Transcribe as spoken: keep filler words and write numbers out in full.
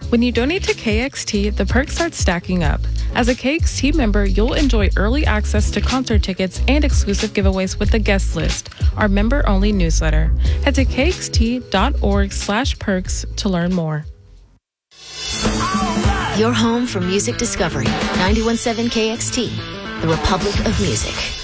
When you donate to K X T, the perks start stacking up. As a K X T member, you'll enjoy early access to concert tickets and exclusive giveaways with the guest list, our member-only newsletter. Head to kxt.org slash perks to learn more. Your home for music discovery. ninety-one point seven K X T, the Republic of Music.